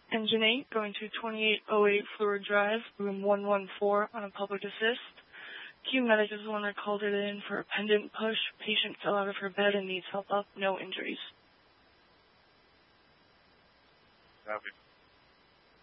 Engine 8 going to 2808 Fluor Drive, room 114 on a public assist. Q Medic is the one that called it in for a pendant push. Patient fell out of her bed and needs help up. No injuries. Copy.